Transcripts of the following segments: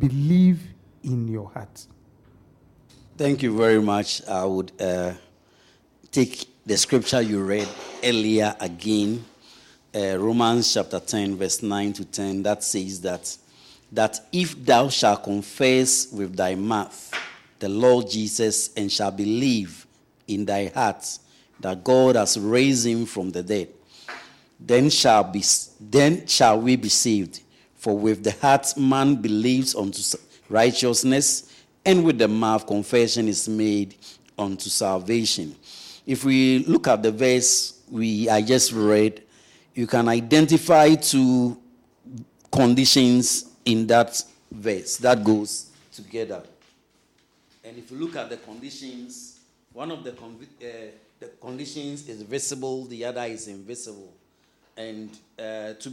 believe in your heart. Thank you very much. I would take the scripture you read earlier again, Romans chapter 10, verse 9 to 10, that says that if thou shalt confess with thy mouth the Lord Jesus and shalt believe in thy heart that God has raised him from the dead, then shall we be saved. For with the heart man believes unto righteousness, and with the mouth confession is made unto salvation. If we look at the verse I just read, you can identify two conditions in that verse that goes together. And if you look at the conditions, one of the conditions is visible, the other is invisible. And to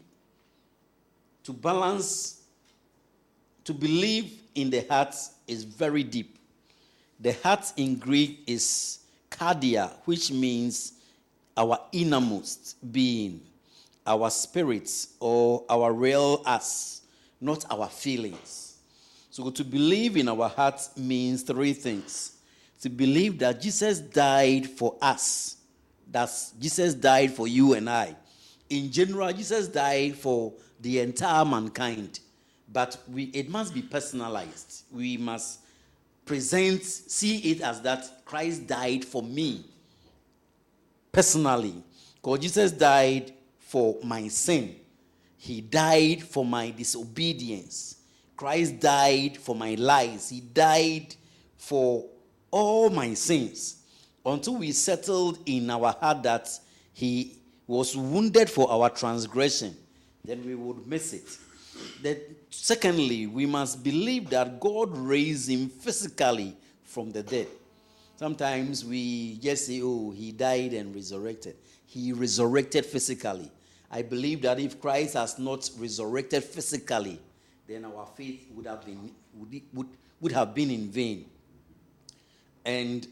believe in the heart is very deep. The heart in Greek is cardia, which means our innermost being, our spirits, or our real us, not our feelings. So to believe in our heart means three things. To believe that Jesus died for us. That Jesus died for you and I. In general, Jesus died for the entire mankind. But it must be personalized. We must see it as that Christ died for me personally. Because Jesus died for my sin. He died for my disobedience. Christ died for my lies. He died for all my sins. Until we settled in our heart that he was wounded for our transgression, then we would miss it. Secondly, we must believe that God raised him physically from the dead. Sometimes we just say, oh, he died and resurrected. He resurrected physically. I believe that if Christ has not resurrected physically, then our faith would have been in vain. And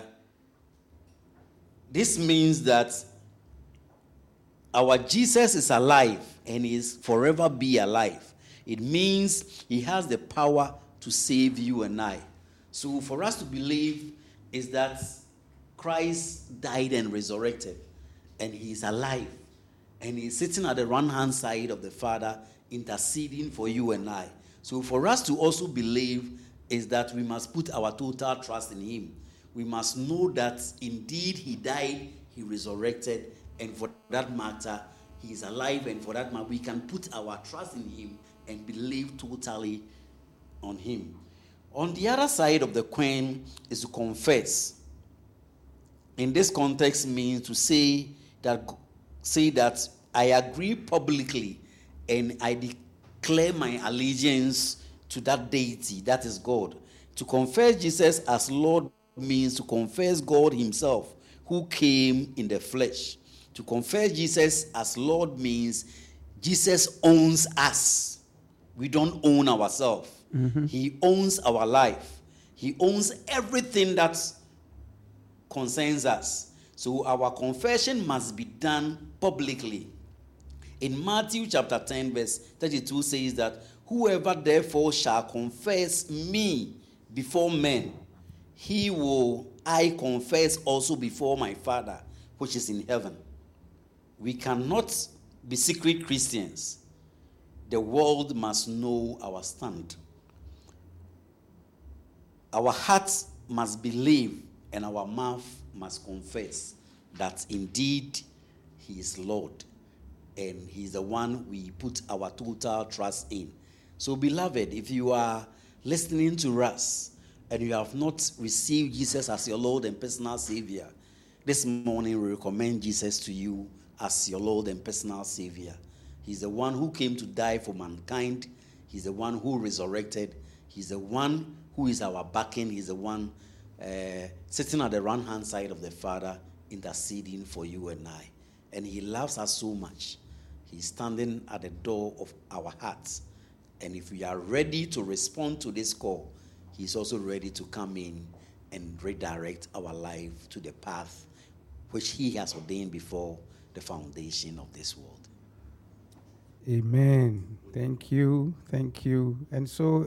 this means that our Jesus is alive and is forever be alive. It means he has the power to save you and I. So for us to believe is that Christ died and resurrected, and he is alive, and he is sitting at the right-hand side of the Father, interceding for you and I. So for us to also believe is that we must put our total trust in him. We must know that indeed he died, he resurrected, and for that matter, he is alive, and for that matter, we can put our trust in him and believe totally on him. On the other side of the coin is to confess. In this context means to say that I agree publicly and I declare my allegiance to that deity, that is God. To confess Jesus as Lord means to confess God himself, who came in the flesh. To confess Jesus as Lord means Jesus owns us. We don't own ourselves. Mm-hmm. He owns our life. He owns everything that concerns us. So our confession must be done publicly. In Matthew chapter 10, verse 32 says that whoever therefore shall confess me before men, he will I confess also before my Father, which is in heaven. We cannot be secret Christians. The world must know our stand. Our hearts must believe and our mouth must confess that indeed he is Lord and he is the one we put our total trust in. So beloved, if you are listening to us and you have not received Jesus as your Lord and personal Savior, this morning we recommend Jesus to you as your Lord and personal Savior. He's the one who came to die for mankind. He's the one who resurrected. He's the one who is our backing. He's the one sitting at the right-hand side of the Father, interceding for you and I. And he loves us so much. He's standing at the door of our hearts. And if we are ready to respond to this call, he's also ready to come in and redirect our life to the path which he has ordained before the foundation of this world. Amen. Thank you. And so